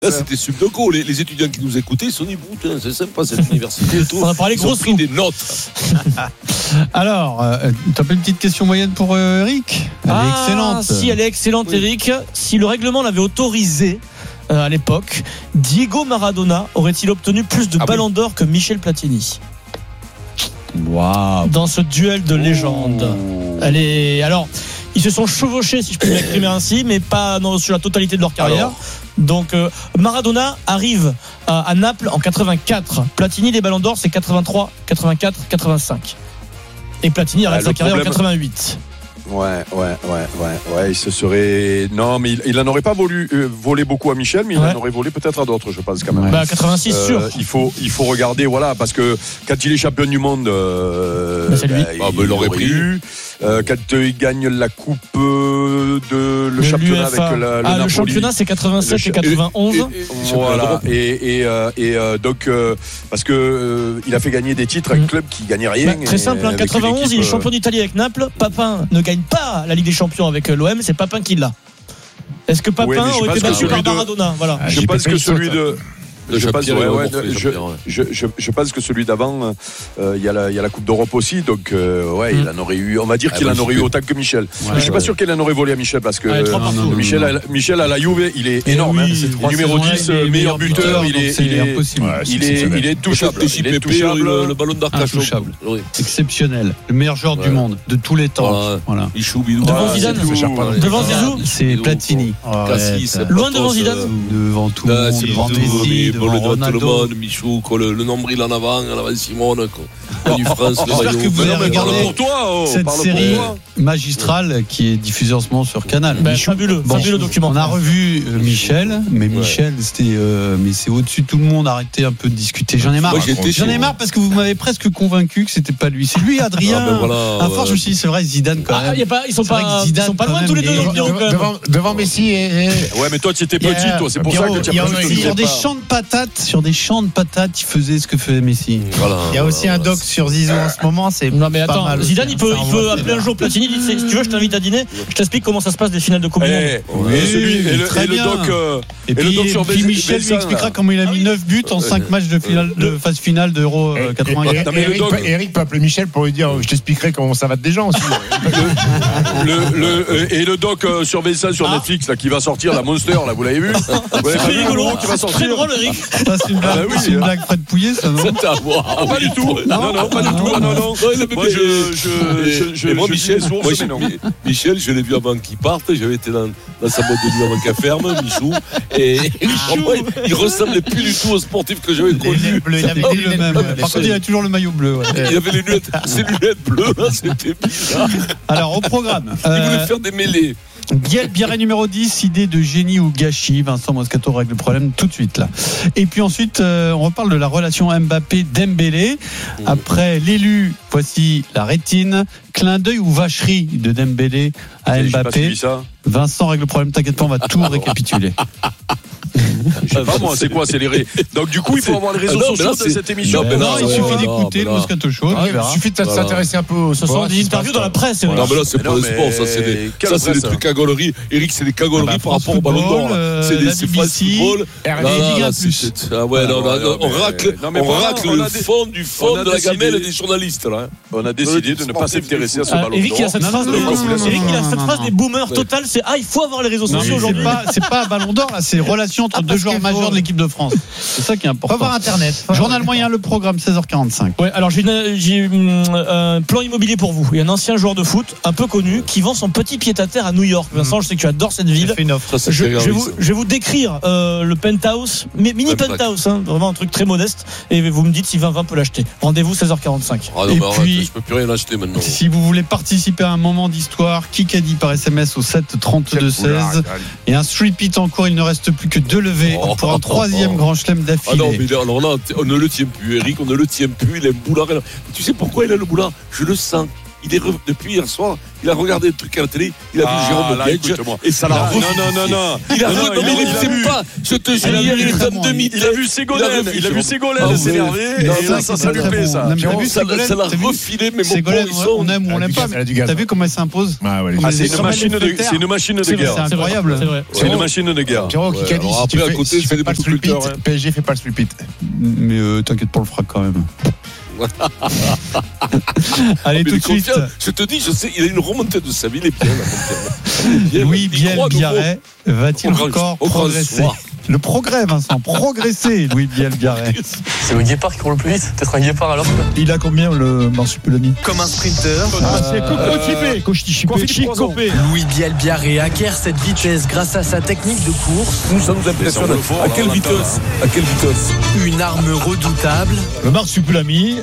Là, c'était Subdeco. Les étudiants qui nous écoutaient, ils sont dit, c'est sympa cette université et tout. On a parlé Ils ont pris des notes. Alors, t'as pas une petite question moyenne pour Eric ? Elle est excellente. Si, elle est excellente, oui. Eric. Si le règlement l'avait autorisé à l'époque, Diego Maradona aurait-il obtenu plus de ballons d'or que Michel Platini ? Wow. Dans ce duel de légende. Alors, ils se sont chevauchés, si je peux m'exprimer ainsi, mais pas sur la totalité de leur carrière. Alors. Donc Maradona arrive à Naples en 84. Platini, les ballons d'or, c'est 83, 84, 85. Et Platini arrête sa carrière en 88. Ouais. Il se serait. Non, mais il en aurait pas volé beaucoup à Michel, mais il en aurait volé peut-être à d'autres, je pense quand même. 86 sûr. Il faut regarder, voilà, parce que quand il est champion du monde, c'est lui. Il l'aurait pris. Quand il gagne la coupe de le championnat l'UFA. avec le Napoli. Le championnat c'est 87 et 91. Voilà. Et donc parce que il a fait gagner des titres avec club qui gagnait rien. Très simple. En 91, il est champion d'Italie avec Naples. Papin ne gagne pas la Ligue des Champions avec l'OM, c'est Papin qui l'a. Est-ce que Papin aurait été battu par Maradona ? Voilà. Je pense que celui de. Je pense que celui d'avant, il y a la Coupe d'Europe aussi, donc il en aurait eu. On va dire qu'il en aurait eu autant que Michel. Je suis pas sûr qu'il en aurait volé à Michel parce que Michel à la Juve, il est énorme. Numéro 10, meilleur buteur, il est touchable. Le ballon d'Arcachon. Exceptionnel, le meilleur joueur du monde de tous les temps. Voilà. Devant Zidane, devant Zizou, c'est Platini. Loin devant Zidane, devant tout le monde, devant Messi. Bon, le doigt tout le monde, Michou, le nombril en avant Simone, du France, le maillot. J'espère que vous avez regardé cette série magistrale qui est diffusée en ce moment sur Canal. Fabuleux documentaire. On a revu Michel, mais Michel, c'était, mais c'est au-dessus de tout le monde. Arrêtez un peu de discuter. J'en ai marre. J'en ai marre parce que vous m'avez presque convaincu que c'était pas lui. C'est lui, Adrien. À force, je me suis dit, c'est vrai, Zidane quand même. Ils sont pas loin tous les deux. Devant Messi. Ouais, mais toi, tu étais petit, toi. C'est pour ça que tu as sur des champs de patates, il faisait ce que faisait Messi. Il y a aussi un doc sur Zizou en ce moment. Non mais attends, Zidane il peut appeler un jour Platini, il dit si tu veux je t'invite à dîner, je t'explique comment ça se passe des finales de Coupe du Monde. Et puis Michel lui expliquera comment il a mis 9 buts en 5 matchs de phase finale d'Euro 84. Eric peut appeler Michel pour lui dire je t'expliquerai comment ça va des gens aussi. Et le doc sur Vincent sur Netflix là qui va sortir, la Monster là, vous l'avez vu? C'est rigolo, qui va sortir. C'est drôle Eric. C'est une blague Fred Pouillet ça, non? Pas du tout. Non, pas du tout. Non. Moi, Michel, je l'ai vu avant qu'il parte. J'avais été dans sa boîte de nuit avant qu'elle ferme, Michou. Et il ressemblait plus du tout au sportif que j'avais connu. Il avait le même. Par contre, il a toujours le maillot bleu. Il avait ses lunettes bleues. C'était bizarre. Alors, au programme. Il voulait faire des mêlées. Biarré numéro 10, idée de génie ou gâchis. Vincent Moscato règle le problème tout de suite là. Et puis ensuite, on reparle de la relation Mbappé-Dembélé. Après l'élu, voici la rétine. Clin d'œil ou vacherie de Dembélé à Mbappé. Vincent règle le problème, t'inquiète pas, on va tout récapituler. Je sais pas moi, c'est quoi? C'est les Donc du coup, il faut avoir les réseaux sociaux de cette émission. Non, il suffit d'écouter le Moscato Show. Il suffit de s'intéresser un peu au sport. Ce sont des interviews dans la presse. Non, mais là, c'est pas le sport, ça, c'est des trucs cagoleries. Eric, c'est des cagoleries par rapport au ballon d'or. C'est France Football. On racle le fond de la gamelle des journalistes. On a décidé de ne pas s'intéresser à ce ballon d'or. Eric, il a cette phrase des boomers totale, c'est il faut avoir les réseaux sociaux aujourd'hui. C'est pas ballon d'or, là, c'est relation entre deux joueurs majeurs de l'équipe de France. C'est ça qui est important. Faut avoir Internet. Journal moyen, le programme 16h45. Ouais, alors j'ai un plan immobilier pour vous. Il y a un ancien joueur de foot, un peu connu, qui vend son petit pied-à-terre à New York. Vincent, je sais que tu adores cette ville. Une offre. Je vais vous décrire le penthouse, mais mini penthouse, vraiment un truc très modeste. Et vous me dites si 20 peut l'acheter. Rendez-vous 16h45. Ah non, mais arrête, je peux plus rien acheter maintenant. Si vous voulez participer à un moment d'histoire, Kikadi par SMS au 7 32 16 et un repeat en cours. Il ne reste plus que 2 levées pour un 3e grand chelem d'affilée. Ah non, mais alors là, on ne le tient plus, Eric, on ne le tient plus. Il a un boulard. Tu sais pourquoi il a le boulard? Je le sens. depuis hier soir, il a regardé le truc à la télé, il a vu Jérôme Piège et ça l'a refusé. Non. Il a vu, non, mais il ne pas. Je te jure, il est en demi. Il a vu Ségolène, s'énerver, et ça lui plaît, ça. Ça l'a refilé, mais mon pauvre, on aime ou on n'aime pas. T'as vu comment elle s'impose? C'est une machine de guerre. C'est incroyable. C'est une machine de guerre. Pierrot qui a dit, si tu fais pas le repeat, PSG fait pas le repeat. Mais t'inquiète pas, on le fera quand même. Allez, tout de suite. Je te dis, je sais, il a une remontée de sa vie, il est bien. Louis Biel-Biarrey va-t-il encore progresser? Le progrès, Vincent, progresser, Louis Biel-Biarrey. C'est le guépard qui court le plus vite. Peut-être un guépard alors. Il a combien le Marsupilami? Comme un sprinter. C'est Kochipé. Louis Biel-Biarrey acquiert cette vitesse grâce à sa technique de course. Ça nous impressionne. À quelle vitesse? Une arme redoutable. Le Marsupilami.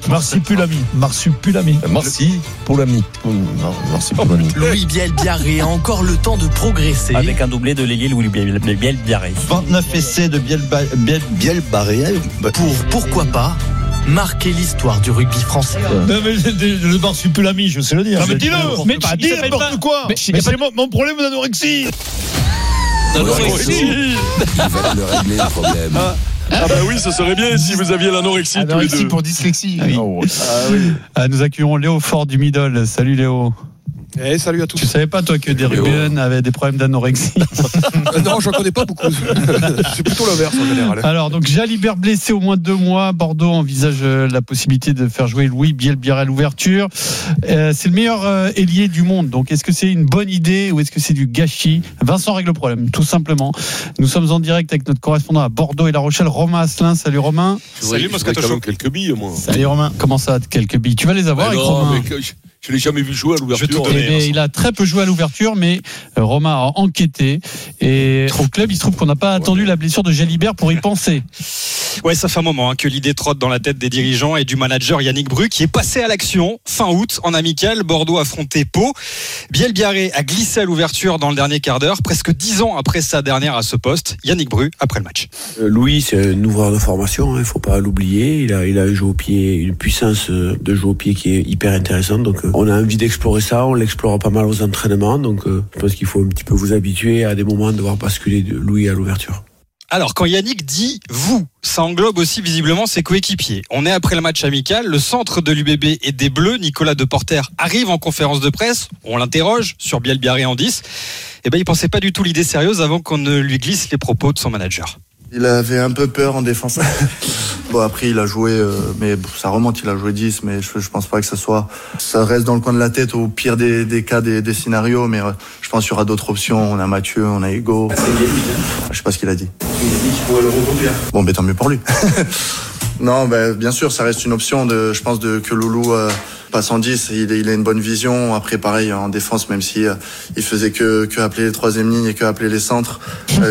Louis Biel-Biarrey a encore le temps de progresser. Avec un doublé de l'ailier Louis Biel-Biarrey. 29 essais de Biel-Biarrey. Pour, pourquoi pas, marquer l'histoire du rugby français. Non mais le Marsupilami, je sais le dire. Non mais dis-le. Mais pas dire n'importe quoi. Mais c'est mon problème d'anorexie. Il va le régler le problème. Ah bah oui, ce serait bien si vous aviez l'anorexie tous les deux. Pour dyslexie. Nous accueillons Léo Fort du Middle. Salut Léo. Salut à tous. Tu savais pas toi que des rugbymen avaient des problèmes d'anorexie? Non, j'en connais pas beaucoup. C'est plutôt l'inverse en général. Alors donc Jalibert blessé au moins de 2 mois. Bordeaux envisage la possibilité de faire jouer Louis Biel-Biarrey à l'ouverture. C'est le meilleur ailier du monde. Donc est-ce que c'est une bonne idée ou est-ce que c'est du gâchis? Vincent règle le problème, tout simplement. Nous sommes en direct avec notre correspondant à Bordeaux et La Rochelle, Romain Asselin. Salut Romain. Salut Moscato Show. Quelques billes moi. Salut Romain. Comment ça, quelques billes? Tu vas les avoir avec Romain? Je ne l'ai jamais vu jouer à l'ouverture. Il a très peu joué à l'ouverture, mais Romain a enquêté. Et au club, il se trouve qu'on n'a pas attendu la blessure de Jalibert pour y penser. Ouais, ça fait un moment que l'idée trotte dans la tête des dirigeants et du manager Yannick Bru, qui est passé à l'action fin août en amical. Bordeaux affrontait Pau. Biel-Biarrey a glissé à l'ouverture dans le dernier quart d'heure, presque 10 ans après sa dernière à ce poste. Yannick Bru après le match. Louis, c'est un ouvreur de formation, il ne faut pas l'oublier. Il a un jeu au pied, une puissance de jeu au pied qui est hyper intéressante. Donc on a envie d'explorer ça, on l'explore pas mal aux entraînements. Donc je pense qu'il faut un petit peu vous habituer à des moments de voir basculer Louis à l'ouverture. Alors, quand Yannick dit « vous », ça englobe aussi visiblement ses coéquipiers. On est après le match amical, le centre de l'UBB et des Bleus, Nicolas Deporter, arrive en conférence de presse, on l'interroge sur Biel-Biarrey en 10. Eh ben, il pensait pas du tout l'idée sérieuse avant qu'on ne lui glisse les propos de son manager. Il avait un peu peur en défense. Bon, après, il a joué, mais ça remonte, il a joué 10, mais je pense pas que ça reste dans le coin de la tête au pire des cas, des scénarios, mais je pense qu'il y aura d'autres options. On a Mathieu, on a Hugo. Je sais pas ce qu'il a dit. Il a dit qu'il pourrait le reconduire. Bon, tant mieux pour lui. Non, bien sûr, ça reste une option je pense que Loulou passe en 10. Il a une bonne vision. Après, pareil, en défense, même si il faisait que appeler les troisième lignes et que appeler les centres,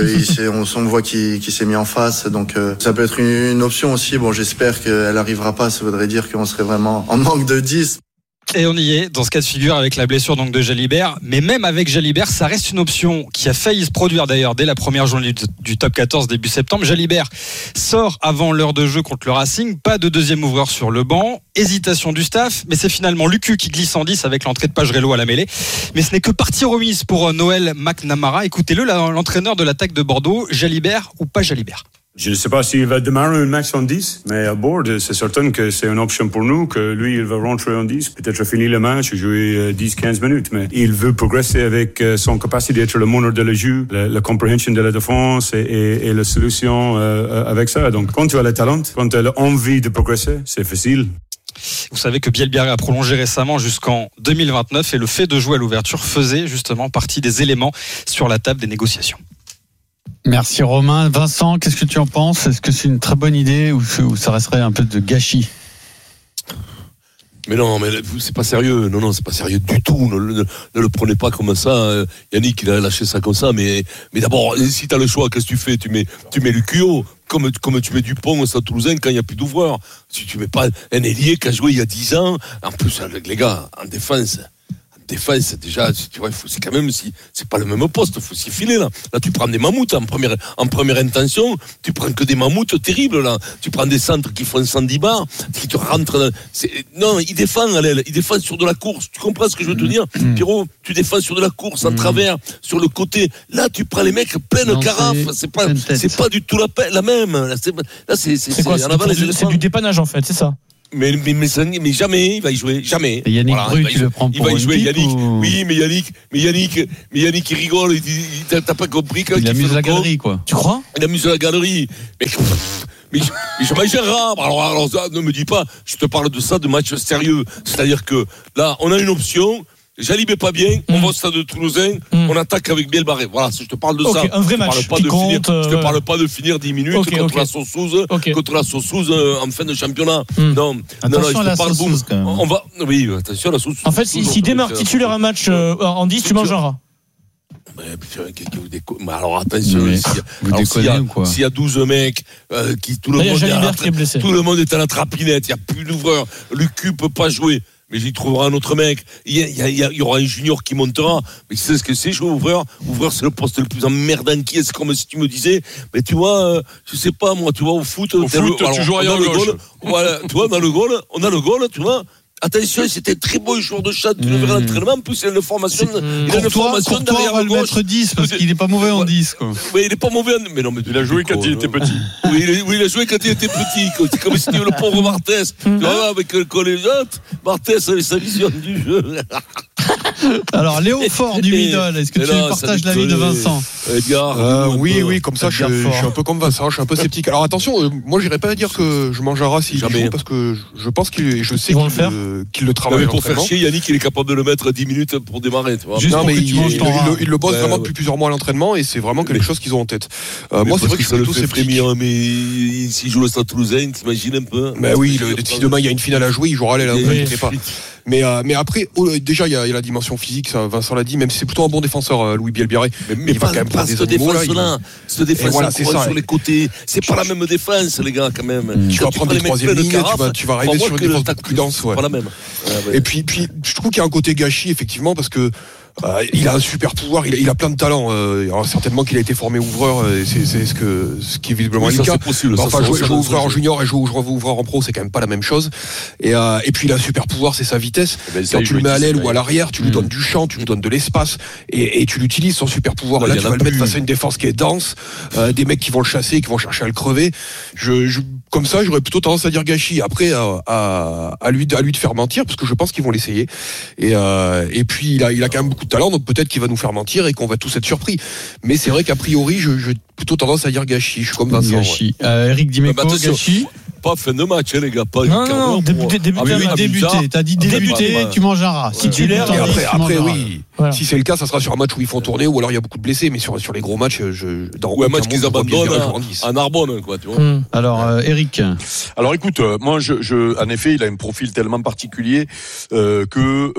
on voit qu'il s'est mis en face. Donc, ça peut être une option aussi. Bon, j'espère qu'elle arrivera pas. Ça voudrait dire qu'on serait vraiment en manque de 10. Et on y est, dans ce cas de figure, avec la blessure donc de Jalibert. Mais même avec Jalibert, ça reste une option qui a failli se produire d'ailleurs dès la première journée du top 14 début septembre. Jalibert sort avant l'heure de jeu contre le Racing. Pas de deuxième ouvreur sur le banc. Hésitation du staff, mais c'est finalement Lucu qui glisse en 10 avec l'entrée de Pagerello à la mêlée. Mais ce n'est que partie remise pour Noël McNamara. Écoutez-le, l'entraîneur de l'attaque de Bordeaux, Jalibert ou pas Jalibert? Je ne sais pas s'il va démarrer un match en 10, mais à bord, c'est certain que c'est une option pour nous, que lui, il va rentrer en 10, peut-être finir le match et jouer 10-15 minutes, mais il veut progresser avec son capacité d'être le meneur de la jeu, la compréhension de la défense et la solution avec ça. Donc, quand tu as le talent, quand tu as l'envie de progresser, c'est facile. Vous savez que Biel-Biarrey a prolongé récemment jusqu'en 2029 et le fait de jouer à l'ouverture faisait justement partie des éléments sur la table des négociations. Merci Romain. Vincent, qu'est-ce que tu en penses? Est-ce que c'est une très bonne idée ou ça resterait un peu de gâchis? Mais non, mais c'est pas sérieux. Non, c'est pas sérieux du tout. Ne le prenez pas comme ça. Yannick, il a lâché ça comme ça. Mais d'abord, si t'as le choix, qu'est-ce que tu fais? Tu mets Lucio, comme tu mets Dupont au Stade Toulousain quand il n'y a plus d'ouvreurs. Si tu mets pas un ailier qui a joué il y a 10 ans, en plus, les gars, en défense, défense, déjà, tu vois, c'est quand même, c'est pas le même poste, il faut s'y filer, là. Là, tu prends des mammouths en première intention, tu prends que des mammouths terribles, là. Tu prends des centres qui font 110 bars, qui te rentrent non, il défend à l'aile, il défend sur de la course. Tu comprends ce que je veux te dire, Pierrot? Tu défends sur de la course, en travers, sur le côté. Là, tu prends les mecs pleine carafe, c'est pas du tout la même. Là, c'est quoi, c'est du dépannage, en fait, c'est ça? Mais jamais il va y jouer, jamais. Et Yannick Bru, tu le prends pour il va y jouer, Yannick. Ou... Oui, mais Yannick il rigole, t'as pas compris quand il amuse la galerie, quoi. Tu crois? Il amuse la galerie. Mais je mange un rare. Alors ne me dis pas, je te parle de ça, de match sérieux. C'est-à-dire que là, on a une option. Jalib est pas bien, on va au stade de Toulousain, on attaque avec Bielbarré. Voilà, je te parle de ça. Un vrai match. Je te parle pas de finir 10 minutes contre la Sossouze en fin de championnat. Non, attention à la Sossouze quand même. Oui, attention à la Sossouze. En fait, s'il démarre titulaire un match en 10, tu manges un rat. Mais alors attention, s'il y a 12 mecs, tout le monde est à la trapinette, il n'y a plus d'ouvreur, Lucu peut pas jouer. Mais il trouvera un autre mec. Il y aura un junior qui montera. Mais tu sais ce que c'est, jouer ouvreur. Ouvreur, c'est le poste le plus emmerdant qui est. C'est comme si tu me disais, mais tu vois, je sais pas, moi, tu vois, au foot, tu joues rien au gauche. Voilà, tu vois, on a le goal, tu vois. Attention, c'était un très beau joueur de chat. Tu le verras à l'entraînement. En plus, il a une formation. Courtois va le mettre 10 parce qu'il est pas mauvais en 10, quoi. Oui, il est pas mauvais. Mais non, mais il a joué quand il était petit. Oui, il a joué quand il était petit. C'est comme si c'était le pauvre Martès. Tu vois, avec le collégiate. Martès avait sa vision du jeu. Alors, Léo Fort du Midol, est-ce que tu partages l'avis de Vincent? Oui, comme ça, je suis un peu comme Vincent, je suis un peu sceptique. Alors attention, moi, j'irais pas dire que je mange un rat s'il joue, parce que je pense je sais qu'il le travaille. Pour faire chier, Yannick, il est capable de le mettre 10 minutes pour démarrer. Tu vois. Non, mais il le bosse vraiment depuis plusieurs mois à l'entraînement et c'est vraiment quelque chose qu'ils ont en tête. Moi, c'est vrai que je suis plutôt sceptique. Mais s'il joue le Stade Toulousain, t'imagines un peu? Mais oui, si demain il y a une finale à jouer, il jouera à l'aile, ne t'inquiète pas. Mais après, déjà, il y a la dimension physique, ça, Vincent l'a dit, même si c'est plutôt un bon défenseur, Louis Bielbarré. Mais il va quand même prendre des défense-là. Ce défense sur les côtés. C'est pas la même défense, les gars, quand même. Tu vas prendre des troisième lignes, tu vas arriver sur une défense plus dense. C'est pas la même. Et puis, je trouve qu'il y a un côté gâchis, effectivement, parce que il a un super pouvoir, il a plein de talents. Alors certainement qu'il a été formé ouvreur, c'est ce qui est visiblement le cas. Enfin, jouer ouvreur en junior et jouer ouvreur en pro, c'est quand même pas la même chose. Et puis il a un super pouvoir, c'est sa vitesse. Quand tu le mets à l'aile ou à l'arrière, tu lui donnes du champ, tu lui donnes de l'espace et tu l'utilises son super pouvoir. Là, tu vas le mettre face à une défense qui est dense, des mecs qui vont le chasser, qui vont chercher à le crever. Comme ça, j'aurais plutôt tendance à dire gâchis. Après, à lui de faire mentir, parce que je pense qu'ils vont l'essayer. Et puis il a quand même beaucoup de talent, donc peut-être qu'il va nous faire mentir et qu'on va tous être surpris. Mais c'est vrai qu'a priori, j'ai plutôt tendance à dire gâchis. Je suis comme Vincent. Gâchis. Eric Dimeco, gâchis. Pas fin de match, les gars. Pas non, débuté. T'as dit débuter, tu manges un rat. Titulaire. Après, oui. Voilà. Si c'est le cas, ça sera sur un match où ils font tourner ou alors il y a beaucoup de blessés, mais sur les gros matchs, ou un match qu'ils abandonnent à Narbonne, quoi, tu vois. Alors, Eric. Alors, écoute, moi, en effet, il a un profil tellement particulier que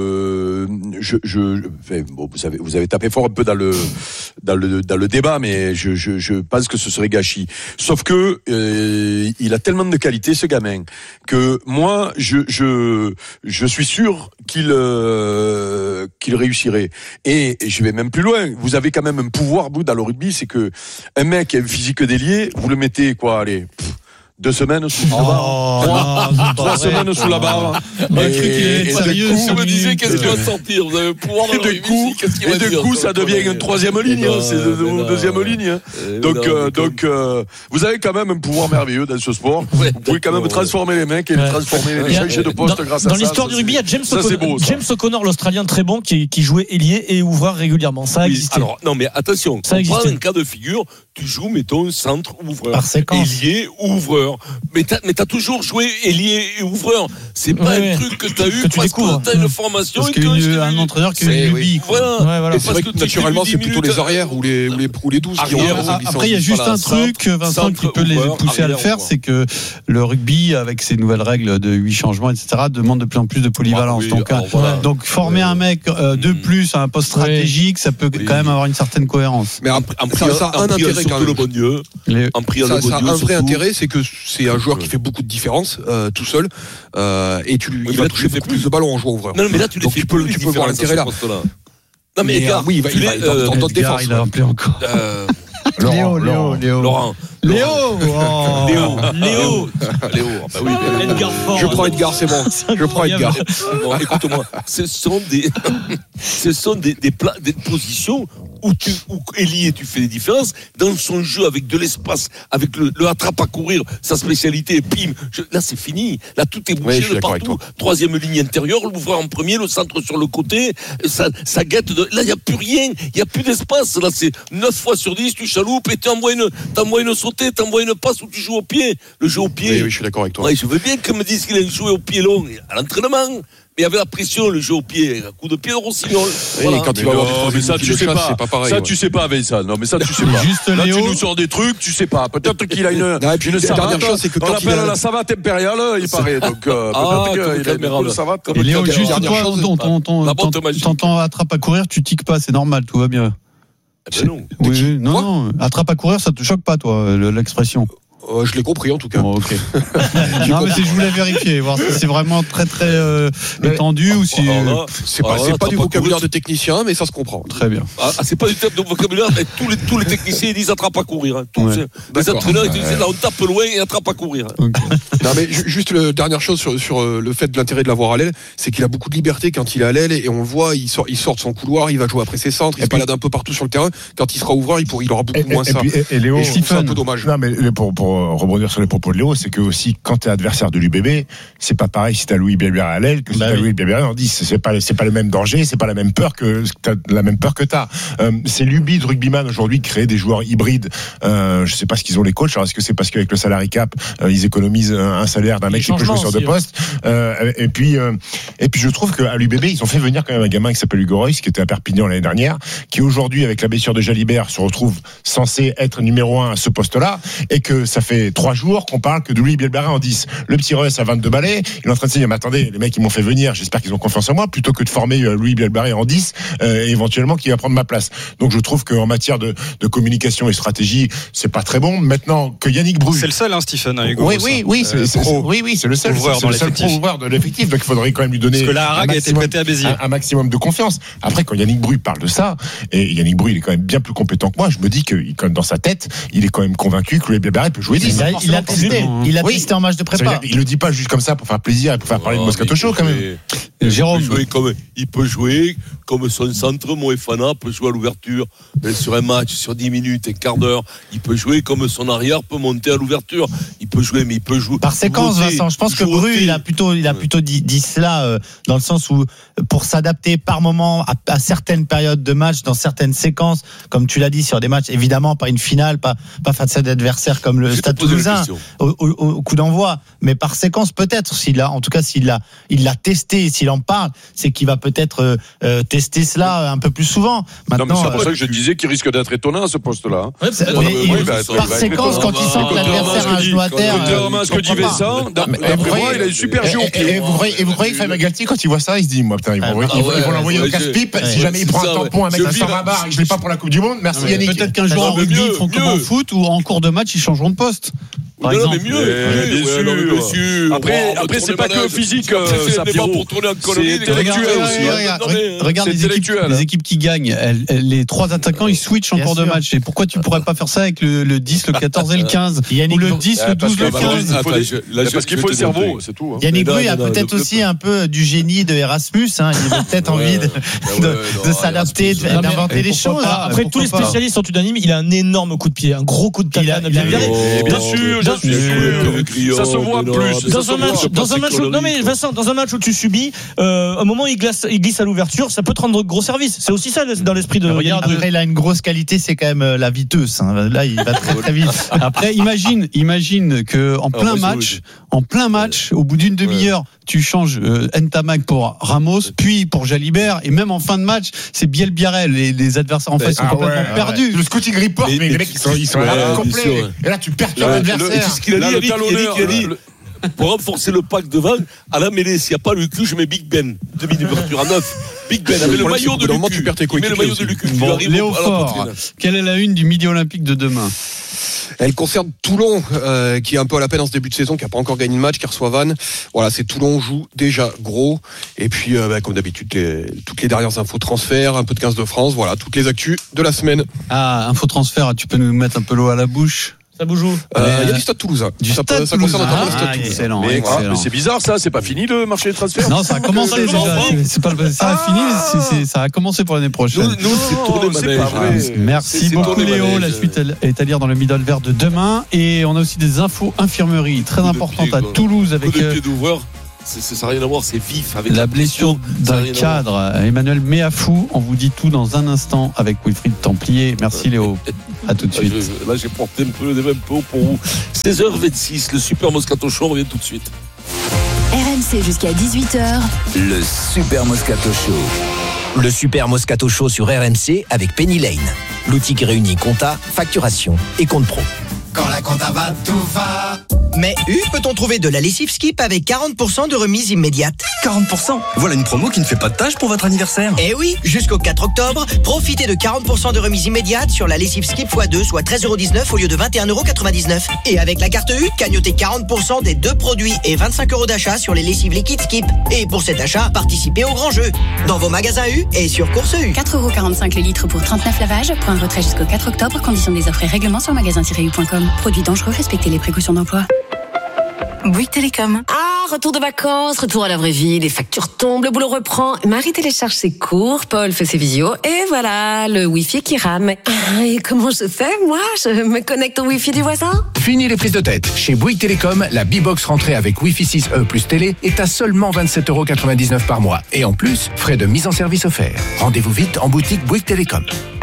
vous avez tapé fort un peu dans le débat, mais je pense que ce serait gâchis. Sauf que il a tellement de qualité, ce gamin, que moi, je suis sûr qu'il réussirait. Et je vais même plus loin. Vous avez quand même un pouvoir, vous, dans le rugby, c'est que un mec qui a un physique d'ailier, vous le mettez, 2 semaines sous la barre. 3 semaines sous la barre. Et je me disais, qu'est-ce qui va sortir? Vous avez le pouvoir dans le rugby, qu'est-ce qui va dire? Et du coup, ça devient une 3e ligne. C'est une 2e ligne. Donc, vous avez quand même un pouvoir merveilleux dans ce sport. Vous pouvez quand même transformer les mecs et les transformer, les changer de poste grâce à ça. Dans l'histoire du rugby, il y a James O'Connor, l'Australien très bon, qui jouait ailier et ouvreur régulièrement. Ça a existé. Alors, non, mais attention. On prend un cas de figure. Tu joues, mettons, centre ouvreur. Ailier ouvreur. Mais t'as toujours joué ailier et ouvreur. C'est pas un truc que t'as eu parce que t'as une formation. Parce un entraîneur qui est Luby. Voilà. Et c'est vrai que naturellement, c'est plutôt les arrières ou les 12 qui ont. Après, il y a juste un truc, Vincent, qui peut les pousser à le faire, c'est que le rugby, avec ses nouvelles règles de 8 changements, etc., demande de plus en plus de polyvalence. Donc, former un mec de plus à un poste stratégique, ça peut quand même avoir une certaine cohérence. Mais ça a un intérêt intérêt quand même. le bon Dieu. En priant le bon Dieu. Ça a un vrai intérêt, c'est que c'est un joueur qui fait beaucoup de différence tout seul. Et il va toucher plus de ballons en jouant ouvreur. Non, mais là, tu peux voir l'intérêt là. Non, mais Edgar, oui, il va dans d'autres défenses. Il a appelé encore. Laurent. Léo. Bah oui, Edgar Ford. Je prends Edgar, c'est bon. Je prends Edgar. Bon, écoute-moi, ce sont des positions où Elie, tu fais des différences dans son jeu avec de l'espace, avec le attrape à courir, sa spécialité, bim. Là, c'est fini. Là, tout est bouché de partout. Troisième ligne intérieure, l'ouvreur en premier, le centre sur le côté. Ça guette. Là, il n'y a plus rien. Il n'y a plus d'espace. Là, c'est 9 fois sur 10, tu chaloupes et t'envoies une sautée, t'envoies une passe où tu joues au pied. Le jeu au pied. Oui, je suis d'accord avec toi. Ouais, je veux bien qu'on me dise qu'il a joué au pied long à l'entraînement. Mais il y avait la pression, le jeu au pied, un coup de pied de Rossignol. Voilà. Quand il va avoir des ça, tu sais pas. C'est pas pareil. Ça, tu sais pas, Vincent. Non, mais ça, tu sais pas. Juste là, Léo. tu nous sors des trucs, tu sais pas. Peut-être qu'il a une savate. C'est que on l'appelle la savate impériale, il paraît. Donc, peut-être qu'il a une cool savate. Et Léo, juste toi, ton temps attrape à courir, tu tiques pas, c'est normal, tout va bien. Oui, non. Attrape à courir, ça te choque pas, toi, l'expression? Je l'ai compris en tout cas. Oh, ok. Non, mais je voulais vérifier, voir si c'est vraiment très étendu ou si. C'est pas du vocabulaire de technicien, mais ça se comprend. Très bien. C'est pas du terme de vocabulaire, mais tous les techniciens ils disent attrape à courir. Les entraîneurs ils disent là on tape loin et attrape à courir. Okay. Non mais juste dernière chose sur le fait de l'intérêt de l'avoir à l'aile, c'est qu'il a beaucoup de liberté quand il est à l'aile et on le voit, il sort de son couloir, il va jouer après ses centres, il se balade un peu partout sur le terrain. Quand il sera ouvreur, il aura beaucoup moins ça. Et Léo, c'est un peu dommage. Non mais pour rebondir sur les propos de Léo, c'est que aussi quand t'es adversaire de l'UBB, c'est pas pareil si t'as Louis Bielbiarré à l'aile que si t'as Louis Bielbiarré en 10. C'est pas le même danger, c'est pas la même peur que t'as. C'est l'UBI de rugbyman aujourd'hui de créer des joueurs hybrides. Je sais pas ce qu'ils ont les coachs. Alors est-ce que c'est parce qu'avec le salary cap, ils économisent un salaire d'un mec qui peut jouer sur deux postes. Et puis je trouve qu'à l'UBB, ils ont fait venir quand même un gamin qui s'appelle Hugo Royce, qui était à Perpignan l'année dernière, qui aujourd'hui avec la blessure de Jalibert se retrouve censé être numéro 1 à ce poste-là, et que ça fait 3 jours qu'on parle que de Louis Bielbiarré en 10. Le petit Reus a 22 balais, il est en train de se dire mais attendez, les mecs ils m'ont fait venir, j'espère qu'ils ont confiance en moi, plutôt que de former Louis Bielbiarré en 10 et éventuellement qui va prendre ma place. Donc je trouve qu'en matière de communication et stratégie, c'est pas très bon. Maintenant que Yannick Bru, c'est le seul Stephen, Hugo. Oui, c'est le seul pro-ouvreur de l'effectif, donc il faudrait quand même lui donner parce que la Harag a été prêté à Béziers. Un maximum de confiance. Après quand Yannick Bru parle de ça, et Yannick Bru il est quand même bien plus compétent que moi, je me dis que comme dans sa tête, il est quand même convaincu que Louis Bielbiarré peut jouer 10. Il a testé en match de prépa. Il le dit pas juste comme ça pour faire plaisir et pour faire parler de Moscato Show quand même. Jérôme, il peut jouer comme son centre, Moefana peut jouer à l'ouverture sur un match, sur 10 minutes, un quart d'heure. Il peut jouer comme son arrière peut monter à l'ouverture. Il peut jouer, mais il peut jouer par séquence, Vincent. Je pense que Bru, il a plutôt dit cela dans le sens où pour s'adapter par moment à certaines périodes de match, dans certaines séquences, comme tu l'as dit, sur des matchs, évidemment pas une finale, pas face à des adversaires comme le Stade Toulousain au coup d'envoi, mais par séquence peut-être. S'il l'a testé, s'il en parle, c'est qu'il va peut-être tester cela un peu plus souvent. Maintenant, non, mais c'est pour ça que je disais qu'il risque d'être étonnant à ce poste-là. Par séquence, quand il sent que l'adversaire a un genou à terre. Contrairement à ce que dit Vincent, d'après moi, il a une super jeu au pied. Et vous croyez que Fabien Galtier, quand il voit ça, il se dit, moi, putain, ils vont l'envoyer au casse-pipe. Si jamais il prend un tampon, un mec à 120 barres et que je l'ai pas pour la Coupe du Monde, merci Yannick. Peut-être qu'un jour en rugby, ils feront comme en foot ou en cours de match, ils changeront de poste. Par exemple. Mais mieux. Bien sûr. Après, c'est pas que physique, ça Pierrot. C'est intellectuel aussi. Regarde les équipes qui gagnent. Les 3 attaquants, ils switchent en cours de match. Et pourquoi tu pourrais pas faire ça avec le 10, le 14 et le 15 ou le 10, le 12, le 15? Parce qu'il faut le cerveau, c'est tout. Yannick Bru a peut-être aussi un peu du génie de Erasmus. Il a peut-être envie de s'adapter, d'inventer des choses. Après, tous les spécialistes sont unanimes. Il a un énorme coup de pied, un gros coup de tatane. Bien sûr. Ça se voit plus. Dans un match où tu subis, au moment où il glisse à l'ouverture, ça peut te rendre gros service. C'est aussi ça dans l'esprit de. Après, il a une grosse qualité, c'est quand même la viteuse. Là, il va très très vite. Après, imagine que en plein match, au bout d'une demi-heure, tu changes Ntamak pour Ramos, puis pour Jalibert, et même en fin de match, c'est Bielbiarré. Les adversaires en face sont complètement perdus. Le scouting report, mais les mecs ils sont là complets. Et là, tu perds l'adversaire. C'est ce qu'il a dit, pour renforcer le pack devant, à la mêlée, s'il n'y a pas Lucu, je mets Big Ben. Demi-ouverture à 9. Big Ben avec le maillot de Lucu. Tu perds tes Il met le maillot de Lucu. Bon, Léo Fort, quelle est la une du Midi Olympique de demain? Elle concerne Toulon, qui est un peu à la peine en ce début de saison, qui n'a pas encore gagné de match, qui reçoit Vannes. Voilà, c'est Toulon joue déjà gros. Et puis, comme d'habitude, toutes les dernières infos transferts, un peu de 15 de France, voilà, toutes les actus de la semaine. Ah, info transfert, tu peux nous mettre un peu l'eau à la bouche? Ça bouge où? Il y a du Stade Toulousain. Ça concerne notamment le Stade Toulousain. Excellent, mais excellent. c'est bizarre ça, c'est pas fini le marché des transferts. Non, ça a commencé déjà. C'est pas ça a fini, mais ça a commencé pour l'année prochaine. Nous, c'est tourné manège. Merci beaucoup Léo. La suite est à lire dans le Middle Vert de demain. Et on a aussi des infos infirmerie très importantes à Toulouse avec des pieds d'ouvreur. Ça n'a rien à voir, c'est vif avec la blessure d'un cadre, Emmanuel Méafou. On vous dit tout dans un instant avec Wilfried Templier. Merci Léo. À tout de suite. Là, j'ai porté un peu les mêmes pots pour vous. 16h26, le Super Moscato Show revient tout de suite. RMC jusqu'à 18h. Le Super Moscato Show. Le Super Moscato Show sur RMC avec Penny Lane. L'outil qui réunit compta, facturation et compte pro. Quand la compta va, tout va. Mais peut-on trouver de la lessive Skip avec 40% de remise immédiate? 40%? Voilà une promo qui ne fait pas de tâche pour votre anniversaire. Eh oui, jusqu'au 4 octobre, profitez de 40% de remise immédiate sur la lessive Skip x2, soit 13,19€ au lieu de 21,99€. Et avec la carte U, cagnotez 40% des 2 produits et 25€ d'achat sur les lessives liquides Skip. Et pour cet achat, participez au grand jeu. Dans vos magasins U et sur Course U. 4,45€ le litre pour 39 lavages. Point de retrait jusqu'au 4 octobre. Conditions des offres et règlements sur magasin-u.com. Produits dangereux, respectez les précautions d'emploi. Bouygues Télécom. Ah, retour de vacances, retour à la vraie vie, les factures tombent, le boulot reprend. Marie télécharge ses cours, Paul fait ses visios, et voilà, le Wi-Fi qui rame. Ah, et comment je fais, moi? Je me connecte au Wi-Fi du voisin? Fini les prises de tête. Chez Bouygues Télécom, la B-Box rentrée avec Wi-Fi 6E plus télé est à seulement 27,99€ par mois. Et en plus, frais de mise en service offerts. Rendez-vous vite en boutique Bouygues Télécom.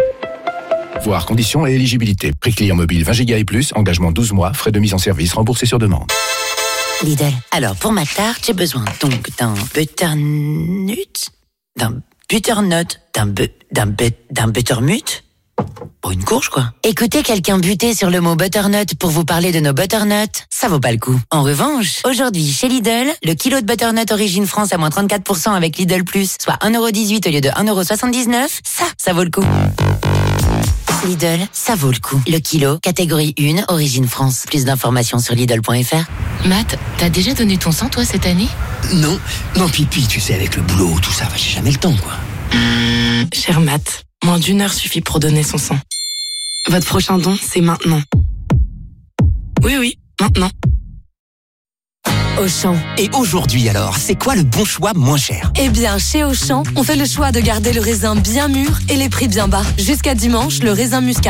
Voir conditions et éligibilité. Prix client mobile 20 Go et plus, engagement 12 mois, frais de mise en service remboursés sur demande. Lidl. Alors, pour ma tarte, j'ai besoin donc d'un butternut, d'un buttermut. Pour une courge, quoi. Écoutez quelqu'un buter sur le mot butternut pour vous parler de nos butternuts, ça vaut pas le coup. En revanche, aujourd'hui, chez Lidl, le kilo de butternut Origine France à moins 34% avec Lidl Plus, soit 1,18€ au lieu de 1,79€, ça vaut le coup. Lidl, ça vaut le coup. Le kilo, catégorie 1, Origine France. Plus d'informations sur Lidl.fr. Matt, t'as déjà donné ton sang, toi, cette année? Non, pipi, tu sais, avec le boulot, tout ça, j'ai jamais le temps, quoi. Cher Matt, moins d'1 heure suffit pour donner son sang. Votre prochain don, c'est maintenant. Oui, maintenant. Auchan. Et aujourd'hui alors, c'est quoi le bon choix moins cher? Eh bien, chez Auchan, on fait le choix de garder le raisin bien mûr et les prix bien bas. Jusqu'à dimanche, le raisin muscat